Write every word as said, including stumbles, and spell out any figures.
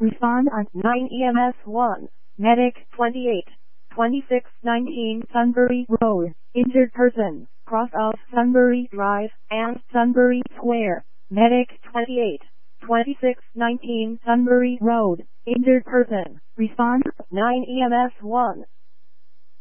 Respond on nine E M S one. Medic twenty-eight. twenty-six nineteen Sunbury Road. Injured person. Cross of Sunbury Drive and Sunbury Square. Medic twenty-eight. twenty-six nineteen Sunbury Road. Injured person. Respond nine E M S one.